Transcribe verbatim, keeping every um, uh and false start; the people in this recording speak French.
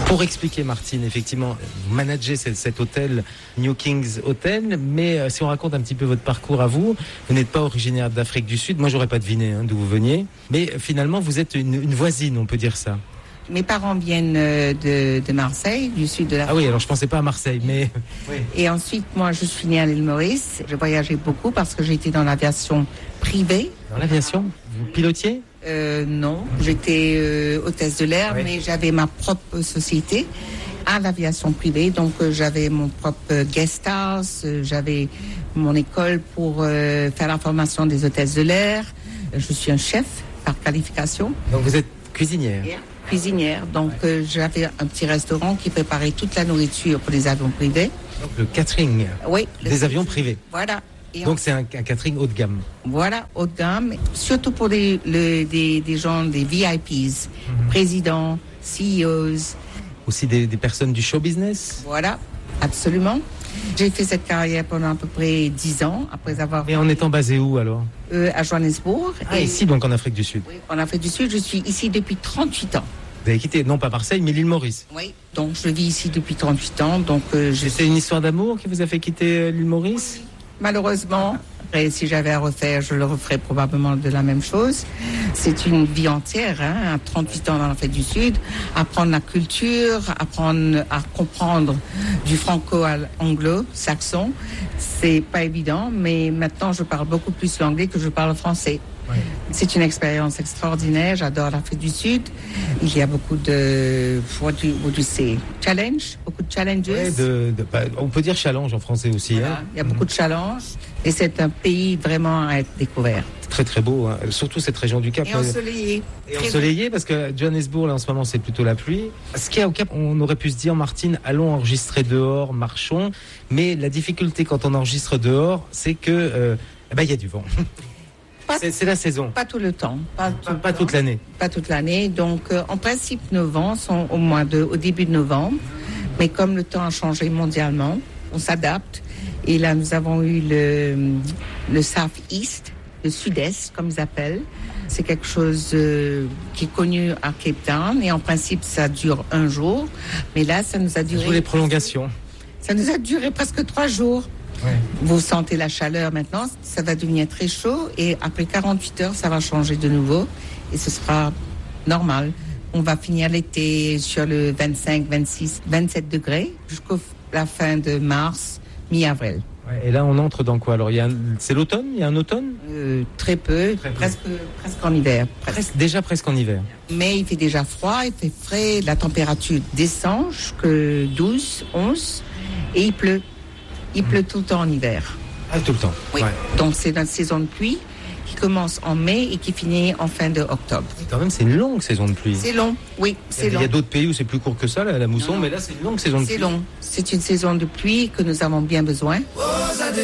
Pour expliquer, Martine, effectivement, vous managez cet, cet hôtel, New Kings Hotel, mais euh, si on raconte un petit peu votre parcours à vous, vous n'êtes pas originaire d'Afrique du Sud. Moi, j'aurais pas deviné hein, d'où vous veniez, mais euh, finalement, vous êtes une, une voisine, on peut dire ça. Mes parents viennent de, de Marseille, du sud de la France. Ah oui, alors je pensais pas à Marseille, mais... Oui. Et ensuite, moi, je suis née à l'île Maurice. Je voyageais beaucoup parce que j'étais dans l'aviation privée. Dans l'aviation ? Vous pilotiez ? Euh, non, j'étais euh, hôtesse de l'air, Oui. mais j'avais ma propre société à l'aviation privée. Donc, euh, j'avais mon propre guest house, euh, j'avais mon école pour euh, faire la formation des hôtesses de l'air. Je suis un chef par qualification. Donc, vous êtes cuisinière ? Yeah. Cuisinière. Donc, euh, j'avais un petit restaurant qui préparait toute la nourriture pour les avions privés. Donc, le catering Oui. des avions privés. Voilà. Et Donc, en... c'est un, un catering haut de gamme. Voilà, haut de gamme, surtout pour les, le, des, des gens, des V I Ps, mm-hmm. présidents, C E Os. Aussi des, des personnes du show business ? Voilà, absolument. J'ai fait cette carrière pendant à peu près dix ans, après avoir... Et en étant basé où, alors ? euh, À Johannesburg. Ah, et... ici, donc, en Afrique du Sud. Oui, en Afrique du Sud, je suis ici depuis trente-huit ans. Vous avez quitté, non pas Marseille, mais l'île Maurice. Oui, donc je vis ici depuis trente-huit ans, donc... Euh, je... C'est une histoire d'amour qui vous a fait quitter l'île Maurice ? Malheureusement, après, si j'avais à refaire, je le referais probablement de la même chose. C'est une vie entière, hein, à trente-huit ans dans l'Afrique du Sud, apprendre la culture, apprendre à comprendre du franco-anglo-saxon. C'est pas évident, mais maintenant je parle beaucoup plus l'anglais que je parle français. Oui. C'est une expérience extraordinaire. J'adore l'Afrique du Sud. Il y a beaucoup de, what do, what do you say, challenge, beaucoup de challenges. Ouais, de, de, bah, on peut dire challenge en français aussi. Voilà, hein. Il y a beaucoup de challenges et c'est un pays vraiment à être découvert. Très très beau, hein. Surtout cette région du Cap. Et ensoleillé. Et ensoleillé parce que Johannesburg là en ce moment c'est plutôt la pluie. Ce qu'il y a au Cap, on aurait pu se dire Martine, allons enregistrer dehors, marchons. Mais la difficulté quand on enregistre dehors, c'est que euh, eh ben, y a du vent. C'est, c'est la saison. Pas tout le temps. Pas, tout pas, pas temps. toute l'année. Pas toute l'année. Donc, euh, en principe, nos vents sont au mois de, au début de novembre. Mais comme le temps a changé mondialement, on s'adapte. Et là, nous avons eu le, le South-East, le Sud-Est, comme ils appellent. C'est quelque chose euh, qui est connu à Cape Town. Et en principe, ça dure un jour. Mais là, ça nous a duré... Pour les prolongations. Ça nous a duré presque trois jours. Ouais. Vous sentez la chaleur maintenant, ça va devenir très chaud et après quarante-huit heures, ça va changer de nouveau et ce sera normal. On va finir l'été sur le vingt-cinq, vingt-six, vingt-sept degrés jusqu'à la fin de mars, mi-avril. Ouais, et là, on entre dans quoi alors il y a un... C'est l'automne ? Il y a un automne ? euh, Très peu, très presque, peu. presque en hiver. Presque. Presque, déjà presque en hiver. Mais il fait déjà froid, il fait frais, la température descend jusqu'à douze, onze et il pleut. Il pleut tout le temps en hiver. Ah, tout le temps. Oui. Ouais. Donc, c'est une saison de pluie qui commence en mai et qui finit en fin d'octobre. Quand même, c'est une longue saison de pluie. C'est long, oui, c'est il y a, long. Il y a d'autres pays où c'est plus court que ça, la, la mousson, non, mais là, c'est une longue saison de c'est pluie. C'est long. C'est une saison de pluie que nous avons bien besoin.